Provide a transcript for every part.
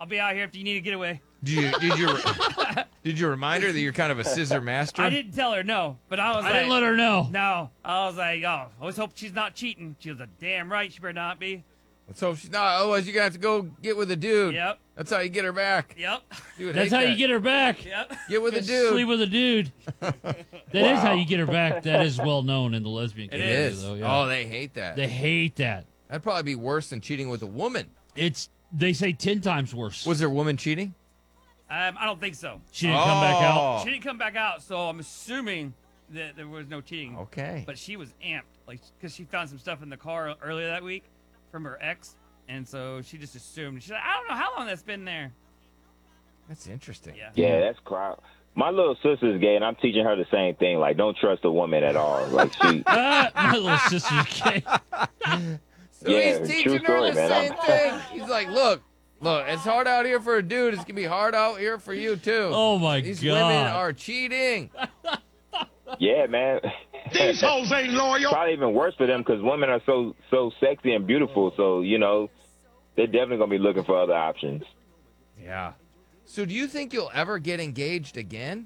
I'll be out here if you need to get away. Did you remind her that you're kind of a scissor master? I didn't tell her, no. But I was like... I didn't let her know. No. I was like, oh, I always hope she's not cheating. She was a damn right. She better not be. Let's hope she's not. Otherwise, you're going to have to go get with a dude. Yep. That's how you get her back. Yep. That's how you get her back. Yep. Get with a dude. Sleep with a dude. That is how you get her back. That is well known in the lesbian community. It is. Though, yeah. Oh, they hate that. They hate that. That'd probably be worse than cheating with a woman. They say 10 times worse. Was there a woman cheating? I don't think so. She didn't come back out? She didn't come back out, so I'm assuming that there was no cheating. Okay. But she was amped, because she found some stuff in the car earlier that week from her ex, and so she just assumed. She's like, I don't know how long that's been there. That's interesting. Yeah, that's crap. My little sister's gay, and I'm teaching her the same thing. Like, don't trust a woman at all. Like, she... My little sister's gay. So he's teaching her the same thing. He's like, look, it's hard out here for a dude. It's going to be hard out here for you, too. Oh, my God. These women are cheating. Yeah, man. These hoes ain't loyal. Probably even worse for them because women are so sexy and beautiful. So, they're definitely going to be looking for other options. Yeah. So do you think you'll ever get engaged again?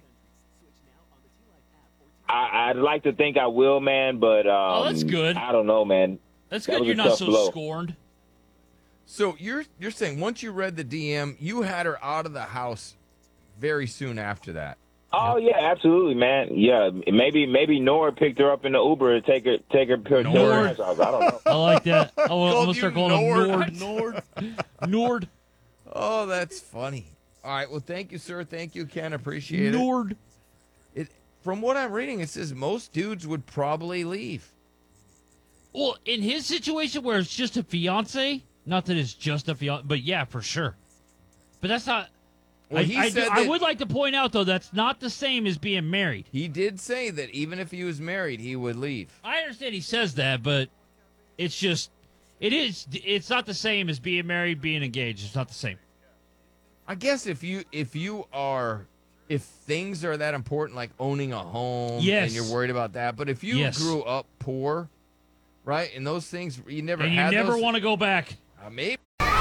I'd like to think I will, man, but that's good. I don't know, man. That's good. You're not so scorned. So you're saying once you read the DM, you had her out of the house very soon after that. Oh yeah, absolutely, man. Yeah, maybe Nord picked her up in the Uber to take her to her parents' house. I don't know. I like that. I'm gonna start calling him Nord. Nord. Oh, that's funny. All right. Well, thank you, sir. Thank you, Ken. Appreciate it. Nord. From what I'm reading, it says most dudes would probably leave. Well, in his situation where it's just a fiance, not that it's just a fiance, but yeah, for sure. But that's not. Well, I would like to point out, though, that's not the same as being married. He did say that even if he was married, he would leave. I understand he says that, but it's just, it's not the same as being married, being engaged. It's not the same. I guess if things are that important, like owning a home, yes, and you're worried about that, but if you grew up poor, right, and those things, you never want to go back. Maybe.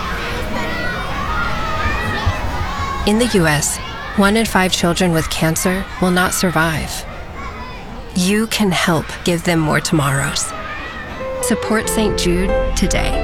In the U.S., 1 in 5 children with cancer will not survive. You can help give them more tomorrows. Support St. Jude today.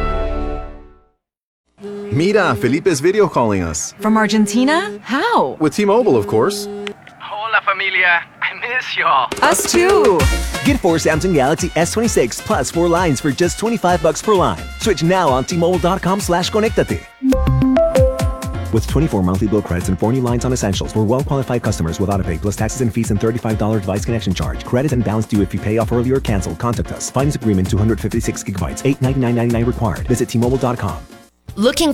Mira, Felipe's video calling us. From Argentina? How? With T-Mobile, of course. Hola, familia. I miss y'all. Us too. Get 4 Samsung Galaxy S26 plus 4 lines for just $25 per line. Switch now on T-Mobile.com/conectate. With 24 monthly bill credits and 4 new lines on essentials for well-qualified customers with autopay plus taxes and fees and $35 device connection charge. Credit and balance due if you pay off early or cancel. Contact us. Finance agreement 256 gigabytes. $899.99 required. Visit T-Mobile.com. Looking